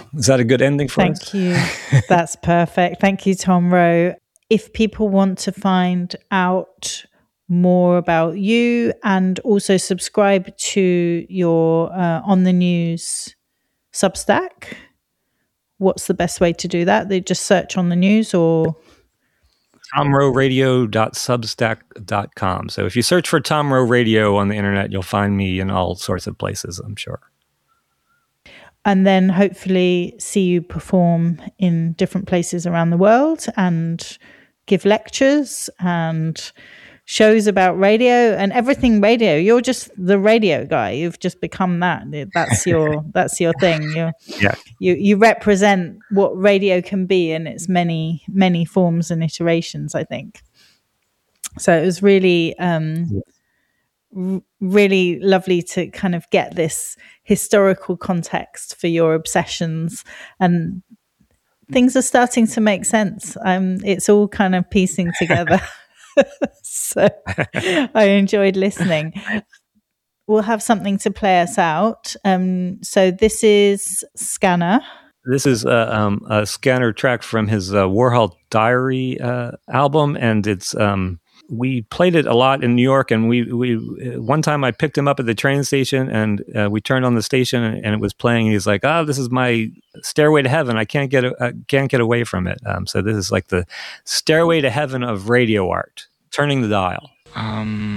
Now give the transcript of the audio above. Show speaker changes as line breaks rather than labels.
Is that a good ending for us?
Thank you. That's perfect. Thank you, Tom Rowe. If people want to find out more about you and also subscribe to your On the News Substack, what's the best way to do that? They just search On the News or...
TomRoweRadio.substack.com. So if you search for Tom Rowe Radio on the internet, you'll find me in all sorts of places, I'm sure.
And then hopefully see you perform in different places around the world and give lectures and shows about radio and everything radio. You're just the radio guy. You've just become that. That's your thing. You represent what radio can be in its many, many forms and iterations, I think. So it was really really lovely to kind of get this historical context for your obsessions, and things are starting to make sense. It's all kind of piecing together. So I enjoyed listening. We'll have something to play us out. So this is Scanner.
This is a Scanner track from his Warhol Diary album, and it's we played it a lot in New York. And we one time I picked him up at the train station, and we turned on the station, and it was playing. He's like, "Oh, this is my Stairway to Heaven. I can't get away from it." So this is like the Stairway to Heaven of radio art. Turning the dial.